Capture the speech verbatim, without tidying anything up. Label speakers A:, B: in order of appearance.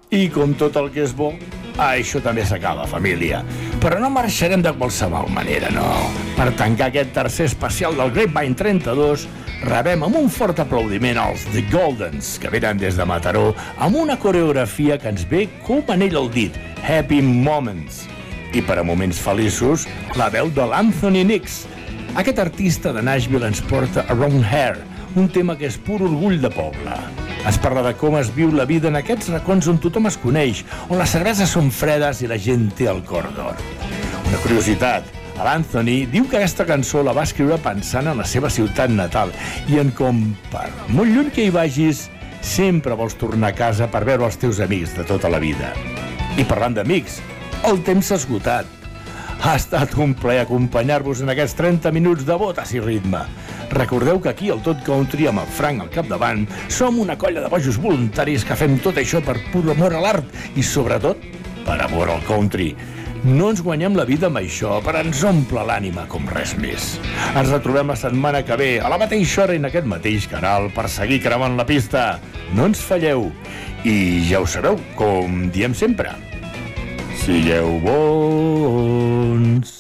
A: I com tot el que és bo, això també s'acaba, família. Però no marxarem de qualsevol manera, no. Per tancar aquest tercer especial del Grapevine trenta-dos, rebem amb un fort aplaudiment els The Goldens, que venen des de Mataró, amb una coreografia que ens ve com anell al dit, Happy Moments. I per a moments feliços, la veu de l'Anthony Nix. Aquest artista de Nashville ens porta Around Here, un tema que és pur orgull de poble. Es parla de com es viu la vida en aquests racons on tothom es coneix, on les cerveses són fredes i la gent té el cor d'or. Una curiositat, l'Anthony diu que aquesta cançó la va escriure pensant en la seva ciutat natal i en com, per molt lluny que hi vagis, sempre vols tornar a casa per veure els teus amics de tota la vida. I parlant d'amics, el temps s'ha esgotat. Ha estat un plaer acompanyar-vos en aquests trenta minuts de botes i ritme. Recordeu que aquí al Tot Country, amb el Frank al capdavant, som una colla de bojos voluntaris que fem tot això per pur amor a l'art i, sobretot, per amor al country. No ens guanyem la vida amb això, però ens omple l'ànima com res més. Ens retrobem la setmana que ve, a la mateixa hora i en aquest mateix canal, per seguir cremant la pista. No ens falleu. I ja ho sabeu, com diem sempre, sigueu bons.